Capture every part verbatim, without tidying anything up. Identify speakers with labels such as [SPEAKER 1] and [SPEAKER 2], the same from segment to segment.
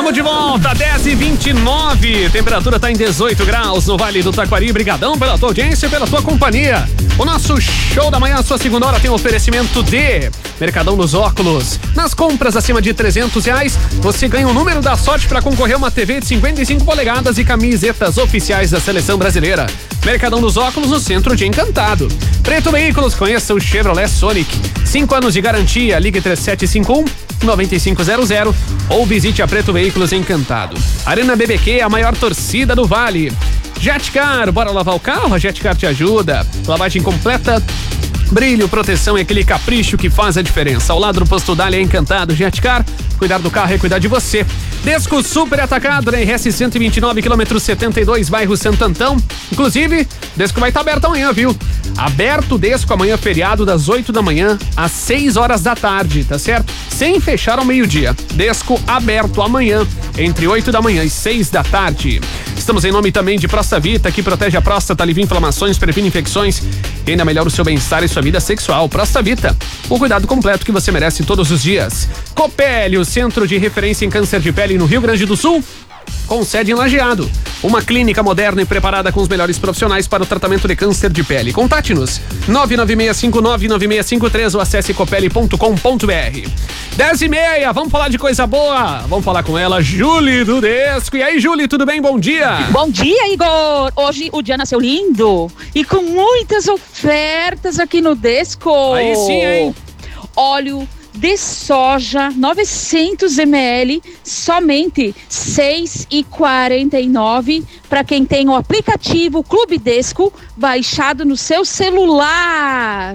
[SPEAKER 1] Tamo de volta, dez e vinte e nove. Temperatura tá em dezoito graus no Vale do Taquari. Brigadão pela tua audiência e pela tua companhia. O nosso show da manhã, a sua segunda hora, tem um oferecimento de Mercadão dos Óculos. Nas compras acima de trezentos reais, você ganha o número da sorte para concorrer a uma T V de cinquenta e cinco polegadas e camisetas oficiais da Seleção Brasileira. Mercadão dos Óculos, no centro de Encantado. Preto Veículos, conheça o Chevrolet Sonic. Cinco anos de garantia, ligue três sete cinco um, nove cinco zero zero ou visite a Preto Veículos Encantado. Arena B B Q, a maior torcida do Vale. Jetcar, bora lavar o carro? A Jetcar te ajuda. Lavagem completa, brilho, proteção e aquele capricho que faz a diferença. Ao lado do Posto Dália Encantado. Jetcar, cuidar do carro é cuidar de você. Desco Super Atacado, na R S cento e vinte e nove, quilômetro setenta e dois, bairro Santo Antão. Inclusive, Desco vai estar aberto amanhã, viu? Aberto o Desco amanhã, feriado, das oito da manhã às seis horas da tarde, tá certo? Sem fechar ao meio-dia. Desco aberto amanhã, entre oito da manhã e seis da tarde. Estamos em nome também de Prostavita, que protege a próstata, alivia inflamações, previne infecções e ainda melhora o seu bem-estar e sua vida sexual. Prostavita, o cuidado completo que você merece todos os dias. Copel, o centro de referência em câncer de pele no Rio Grande do Sul, com sede em Lajeado. Uma clínica moderna e preparada com os melhores profissionais para o tratamento de câncer de pele. Contate-nos nove nove seis cinco nove nove seis cinco três ou acesse copel ponto com ponto br. dez e meia, vamos falar de coisa boa. Vamos falar com ela, Julie do Desco. E aí, Julie, tudo bem? Bom dia.
[SPEAKER 2] Bom dia, Igor. Hoje o dia nasceu lindo e com muitas ofertas aqui no Desco.
[SPEAKER 1] Aí sim, hein?
[SPEAKER 2] Óleo de soja novecentos mililitros, somente seis reais e quarenta e nove centavos para quem tem o aplicativo Clube Desco baixado no seu celular.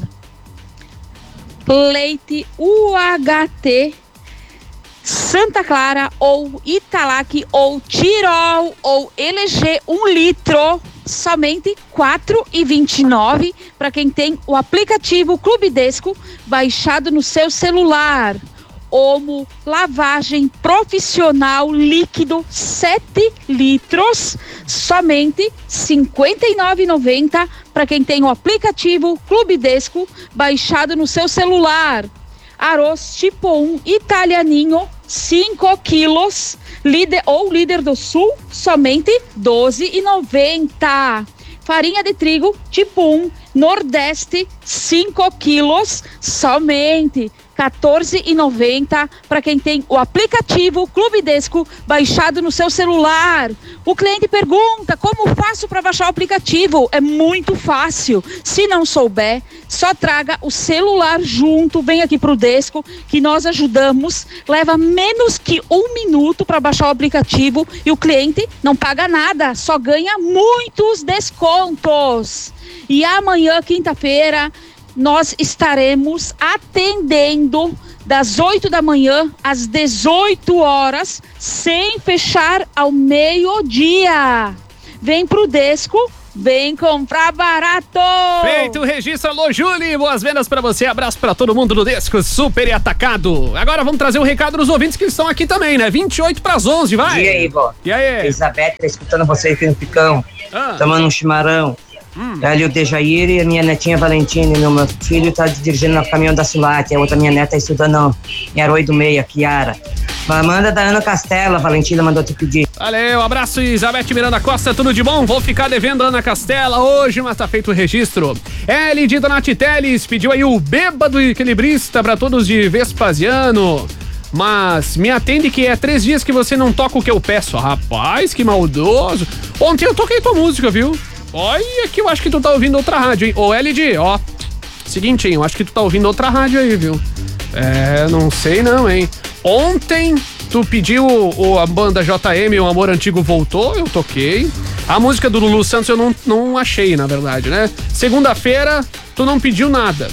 [SPEAKER 2] Leite U H T Santa Clara ou Italac ou Tirol ou L G um litro, somente quatro reais e vinte e nove centavos para quem tem o aplicativo Clube Desco baixado no seu celular. Omo lavagem profissional líquido sete litros, somente cinquenta e nove reais e noventa centavos para quem tem o aplicativo Clube Desco baixado no seu celular. Arroz tipo um italianinho, cinco quilos, líder ou líder do sul, somente doze reais e noventa centavos. Farinha de trigo tipo um, Nordeste, cinco quilos, somente quatorze reais e noventa centavos para quem tem o aplicativo Clube Desco baixado no seu celular. O cliente pergunta: como faço para baixar o aplicativo? É muito fácil. Se não souber, só traga o celular junto, vem aqui pro Desco que nós ajudamos. Leva menos que um minuto para baixar o aplicativo e o cliente não paga nada, só ganha muitos descontos. E amanhã, quinta-feira, nós estaremos atendendo das oito da manhã às dezoito horas, sem fechar ao meio-dia. Vem pro Desco, vem comprar barato!
[SPEAKER 1] Feito o registro, alô Julie, boas vendas pra você, abraço pra todo mundo do Desco Super e Atacado. Agora vamos trazer um recado dos ouvintes que estão aqui também, né? vinte e oito para as onze, vai!
[SPEAKER 3] E aí, vó?
[SPEAKER 1] E aí?
[SPEAKER 3] Elizabeth tá escutando você aqui no Picão,
[SPEAKER 1] ah.
[SPEAKER 3] tomando um chimarrão. Hum. Ali o Dejair e a minha netinha Valentina, e meu filho tá dirigindo no caminhão da Sulate, a outra minha neta tá estudando em Aroí do Meia, Kiara. Manda da Ana Castela, a Valentina mandou te pedir.
[SPEAKER 1] Valeu, abraço, Isabete Miranda Costa, tudo de bom? Vou ficar devendo a Ana Castela hoje, mas tá feito o registro. L de Donati Teles pediu aí o bêbado equilibrista pra todos de Vespasiano. Mas me atende que é três dias que você não toca o que eu peço. Rapaz, que maldoso. Ontem eu toquei tua música, viu? Olha que eu acho que tu tá ouvindo outra rádio, hein? Ô, L D, ó. Seguinte, hein? Eu acho que tu tá ouvindo outra rádio aí, viu? É, não sei não, hein? Ontem tu pediu o, a banda J M, O Amor Antigo Voltou, eu toquei. A música do Lulu Santos eu não, não achei, na verdade, né? Segunda-feira tu não pediu nada.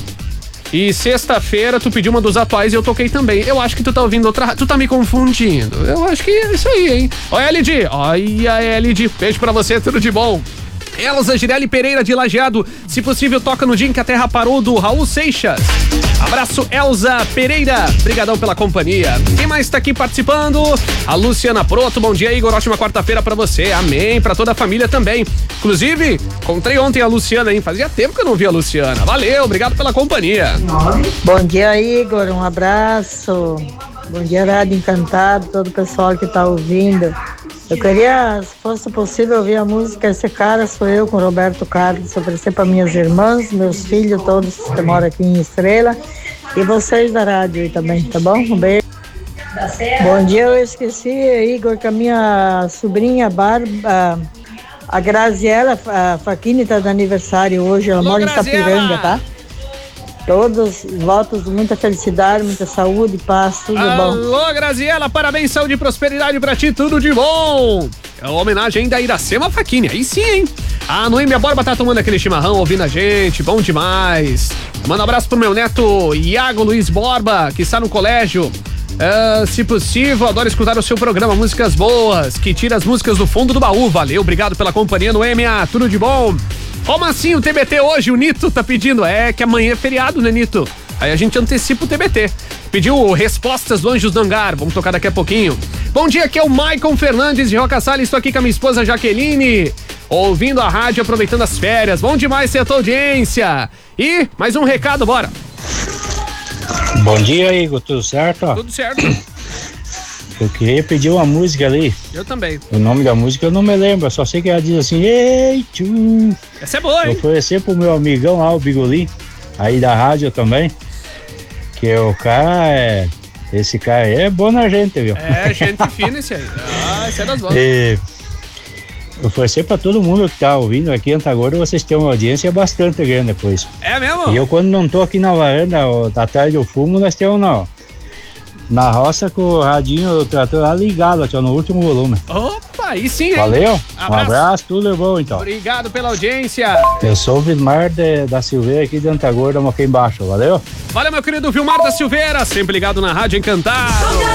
[SPEAKER 1] E sexta-feira tu pediu uma dos atuais e eu toquei também. Eu acho que tu tá ouvindo outra rádio. Tu tá me confundindo. Eu acho que é isso aí, hein? Ó, L D. Olha, L D. Beijo pra você, tudo de bom. Elza Girelli Pereira de Lajeado, se possível toca no dia em que a terra parou, do Raul Seixas. Abraço, Elza Pereira, brigadão pela companhia. Quem mais tá aqui participando? A Luciana Proto, bom dia, Igor, ótima quarta-feira pra você, amém, pra toda a família também. Inclusive, encontrei ontem a Luciana, hein, fazia tempo que eu não vi a Luciana, valeu, obrigado pela companhia.
[SPEAKER 4] Bom dia, Igor, um abraço. Bom dia, Rádio Encantado, todo o pessoal que está ouvindo. Eu queria, se fosse possível, ouvir a música Esse Cara Sou Eu, com Roberto Carlos, oferecer para minhas irmãs, meus filhos, todos que moram aqui em Estrela, e vocês da rádio aí também, tá bom? Um beijo. Bom dia, eu esqueci, Igor, que a minha sobrinha Barba, a Graziela a Facchini está de aniversário hoje, ela
[SPEAKER 1] Alô,
[SPEAKER 4] mora em
[SPEAKER 1] Graziela!
[SPEAKER 4] Sapiranga, tá? Todos votos de muita felicidade, muita saúde, paz, tudo bom.
[SPEAKER 1] Alô, Graziela, parabéns, saúde e prosperidade pra ti, tudo de bom. É uma homenagem ainda a Iracema Facchini, aí sim, hein? A Noêmia Borba tá tomando aquele chimarrão, ouvindo a gente, bom demais. Manda um abraço pro meu neto Iago Luiz Borba, que está no colégio. Uh, se possível, adoro escutar o seu programa, músicas boas, que tira as músicas do fundo do baú. Valeu, obrigado pela companhia, Noêmia, tudo de bom. Como assim o T B T hoje? O Nito tá pedindo. É que amanhã é feriado, né, Nito? Aí a gente antecipa o T B T. Pediu respostas do Anjos do Hangar. Vamos tocar daqui a pouquinho. Bom dia, aqui é o Maicon Fernandes de Roca Salles. Estou aqui com a minha esposa Jaqueline, ouvindo a rádio, aproveitando as férias. Bom demais ser a tua audiência. E mais um recado, bora.
[SPEAKER 5] Bom dia, Igor. Tudo certo?
[SPEAKER 1] Tudo certo.
[SPEAKER 5] Eu queria pedir uma música ali.
[SPEAKER 1] Eu também.
[SPEAKER 5] O nome da música eu não me lembro, só sei que ela diz assim, ei, tchum.
[SPEAKER 1] Essa é boa, hein?
[SPEAKER 5] Eu oferecer pro meu amigão lá, o Bigolim, aí da rádio também, que o cara é... Esse cara aí é bom na gente, viu?
[SPEAKER 1] É, gente fina esse aí. Ah, esse é das boas.
[SPEAKER 5] E oferecer pra todo mundo que tá ouvindo aqui em Antagora, vocês têm uma audiência bastante grande depois.
[SPEAKER 1] É mesmo?
[SPEAKER 5] E eu, quando não tô aqui na varanda, ó, da tarde eu fumo, nós temos na, na roça com o radinho do trator lá ligado, aqui, ó, no último volume.
[SPEAKER 1] Opa, aí sim, hein?
[SPEAKER 5] Valeu,
[SPEAKER 1] Abraço.
[SPEAKER 5] um abraço, tudo é bom então.
[SPEAKER 1] Obrigado pela audiência.
[SPEAKER 5] Eu sou o Vilmar de, da Silveira aqui de Antagora, aqui embaixo, valeu?
[SPEAKER 1] Valeu, meu querido Vilmar da Silveira, sempre ligado na Rádio Encantado.